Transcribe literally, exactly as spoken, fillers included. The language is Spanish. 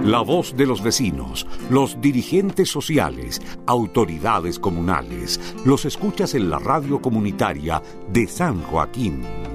La voz de los vecinos, los dirigentes sociales, autoridades comunales. Los escuchas en la radio comunitaria de San Joaquín.